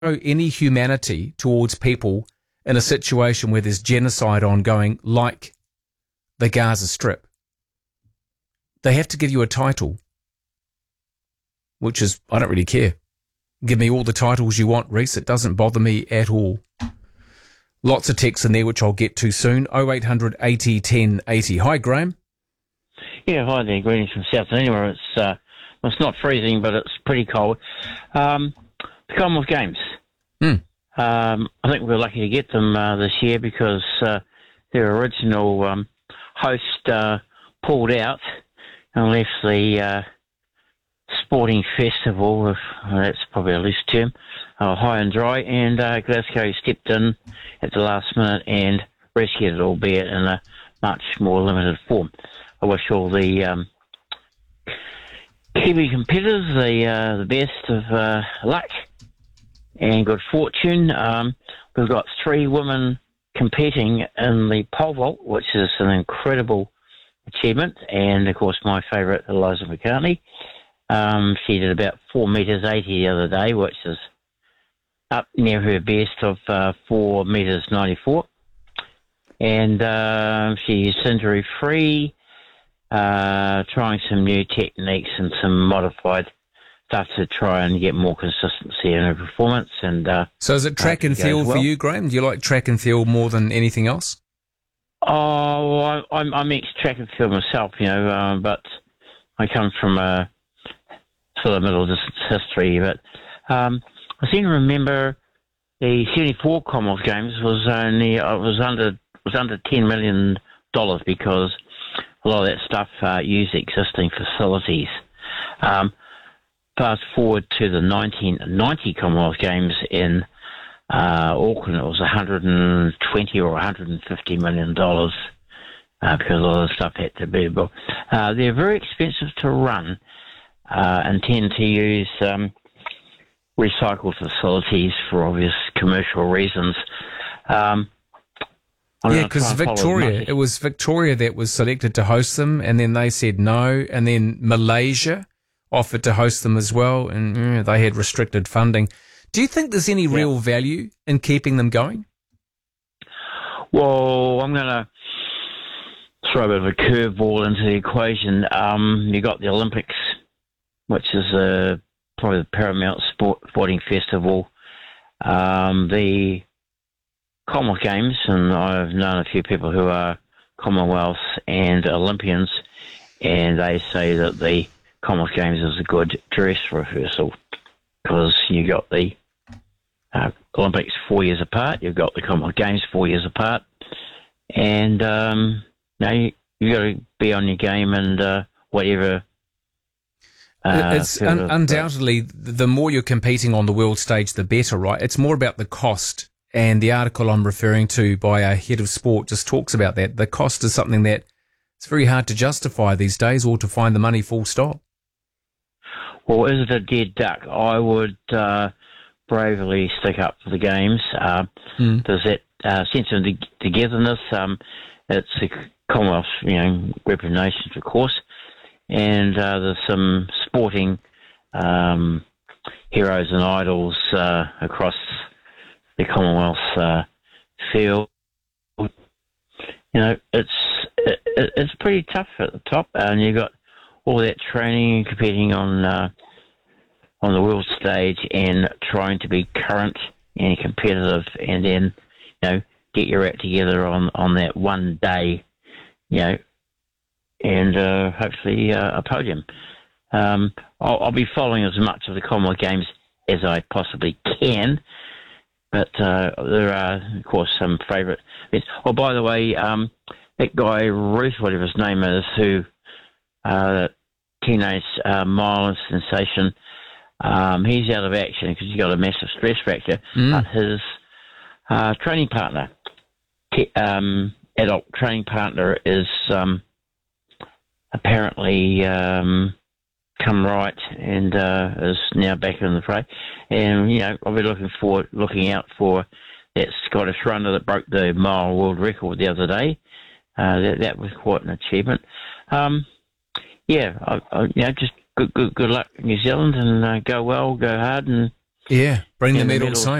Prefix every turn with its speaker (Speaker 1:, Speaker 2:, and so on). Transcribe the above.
Speaker 1: any humanity towards people in a situation where there's genocide ongoing, like the Gaza Strip, they have to give you a title, which is, I don't really care. Give me all the titles you want, Reese. It doesn't bother me at all. Lots of texts in there, which I'll get to soon. 0800 80 10 80. Hi, Graham.
Speaker 2: Yeah, hi there. Greetings from South Anywhere. It's not freezing, but it's pretty cold. The Commonwealth Games. I think we're lucky to get them this year because their original host pulled out and left the sporting festival, if that's probably a loose term, high and dry, and Glasgow stepped in at the last minute and rescued it, albeit in a much more limited form. I wish all the Kiwi competitors the best of luck and good fortune. We've got 3 women competing in the pole vault, which is an incredible achievement, and of course my favourite, Eliza McCartney. She did about 4 metres 80 the other day, which is up near her best of 4 metres 94. And she's injury free, trying some new techniques and some modified stuff to try and get more consistency in her performance. And
Speaker 1: so is it track and field for you, Graham? Do you like track and field more than anything else?
Speaker 2: Oh, I'm ex-track and field myself, but I come from a sort of middle distance history. But I seem to remember the 74 Commonwealth Games was under $10 million because a lot of that stuff used existing facilities. Fast forward to the 1990 Commonwealth Games in Auckland, it was $120 or $150 million because a lot of the stuff had to be built. They're very expensive to run and tend to use recycled facilities for obvious commercial reasons. Yeah,
Speaker 1: because Victoria, it was Victoria that was selected to host them, and then they said no, and then Malaysia offered to host them as well, and they had restricted funding. Do you think there's any real value in keeping them going?
Speaker 2: Well, I'm going to throw a bit of a curveball into the equation. You got the Olympics, which is probably the paramount sporting festival. The Commonwealth Games, and I've known a few people who are Commonwealth and Olympians, and they say that the Commonwealth Games is a good dress rehearsal because you got the Olympics 4 years apart, you've got the Commonwealth Games 4 years apart, and you got to be on your game and whatever.
Speaker 1: It's undoubtedly the more you're competing on the world stage, the better, right? It's more about the cost. And the article I'm referring to by a head of sport just talks about that. The cost is something that it's very hard to justify these days or to find the money full stop.
Speaker 2: Well, is it a dead duck? I would bravely stick up for the games. There's that sense of togetherness. It's the Commonwealth, group of nations, of course. And there's some sporting heroes and idols across the Commonwealth field. It's pretty tough at the top, and you've got all that training and competing on the world stage and trying to be current and competitive, and then get your act together on that one day, and hopefully a podium. I'll be following as much of the Commonwealth Games as I possibly can. But there are, of course, some favourite events. Oh, by the way, that guy, Ruth, whatever his name is, who, teenage mile sensation, he's out of action because he's got a massive stress fracture. But his training partner, adult training partner, is apparently come right and is now back in the fray. And, I'll be looking out for that Scottish runner that broke the mile world record the other day. That was quite an achievement. Just good luck, New Zealand, and go well, go hard, and
Speaker 1: Yeah, bring the medals home.